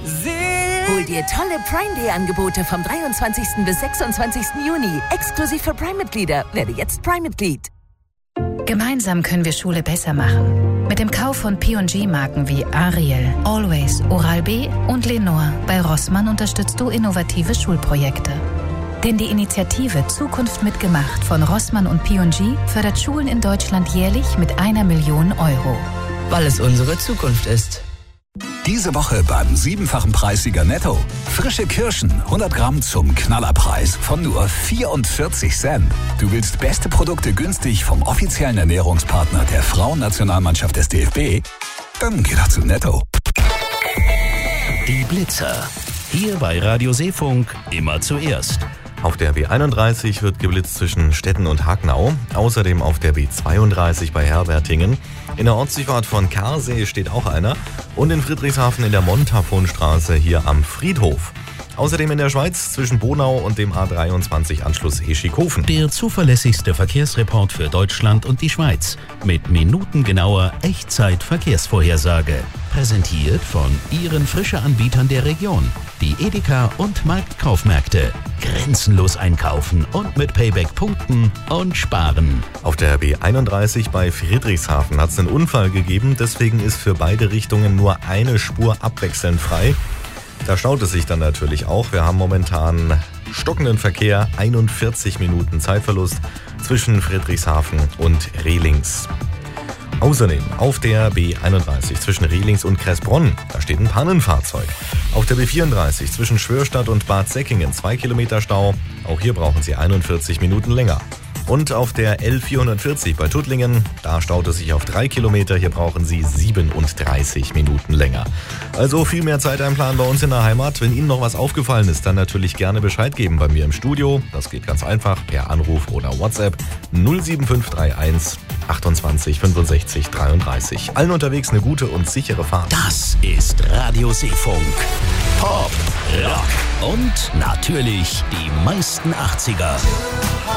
Hol dir tolle Prime Day Angebote vom 23. bis 26. Juni. Exklusiv für Prime-Mitglieder. Werde jetzt Prime-Mitglied. Gemeinsam können wir Schule besser machen. Mit dem Kauf von P&G-Marken wie Ariel, Always, Oral-B und Lenore bei Rossmann unterstützt du innovative Schulprojekte. Denn die Initiative Zukunft mitgemacht von Rossmann und P&G fördert Schulen in Deutschland jährlich mit 1 Million Euro. Weil es unsere Zukunft ist. Diese Woche beim 7-fachen Preissieger Netto. Frische Kirschen, 100 Gramm zum Knallerpreis von nur 44 Cent. Du willst beste Produkte günstig vom offiziellen Ernährungspartner der Frauennationalmannschaft des DFB? Dann geh doch zu Netto. Die Blitzer. Hier bei Radio Seefunk immer zuerst. Auf der B31 wird geblitzt zwischen Stetten und Hagnau. Außerdem auf der B32 bei Herbertingen. In der Ortsdurchfahrt von Karsee steht auch einer. Und in Friedrichshafen in der Montafonstraße hier am Friedhof. Außerdem in der Schweiz zwischen Bonau und dem A23-Anschluss Eschikofen. Der zuverlässigste Verkehrsreport für Deutschland und die Schweiz. Mit minutengenauer Echtzeit-Verkehrsvorhersage. Präsentiert von Ihren Frische-Anbietern der Region. Die Edeka und Marktkaufmärkte. Grenzenlos einkaufen und mit Payback punkten und sparen. Auf der B31 bei Friedrichshafen hat es einen Unfall gegeben. Deswegen ist für beide Richtungen nur eine Spur abwechselnd frei. Da staut es sich dann natürlich auch. Wir haben momentan stockenden Verkehr, 41 Minuten Zeitverlust zwischen Friedrichshafen und Rehlings. Außerdem auf der B31 zwischen Rehlings und Kressbronn, da steht ein Pannenfahrzeug. Auf der B34 zwischen Schwörstadt und Bad Säckingen 2 Kilometer Stau, auch hier brauchen Sie 41 Minuten länger. Und auf der L440 bei Tuttlingen, da staut es sich auf 3 Kilometer, hier brauchen Sie 37 Minuten länger. Also viel mehr Zeit einplanen bei uns in der Heimat. Wenn Ihnen noch was aufgefallen ist, dann natürlich gerne Bescheid geben bei mir im Studio. Das geht ganz einfach per Anruf oder WhatsApp 07531 28 65 33. Allen unterwegs eine gute und sichere Fahrt. Das ist Radio Seefunk. Pop, Rock und natürlich die meisten 80er.